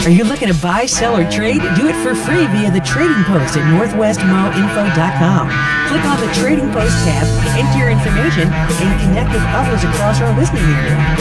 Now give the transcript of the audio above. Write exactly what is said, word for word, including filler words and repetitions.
Are you looking to buy, sell, or trade? Do it for free via the Trading Post at northwest mo info dot com. Click on the Trading Post tab, enter your information, and connect with others across our listening area.